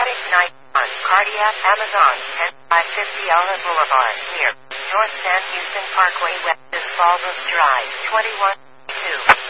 Static Night on Cardiac Amazon 10550 Alma Boulevard, near North San Houston Parkway, west of Fallbrook Drive, 21.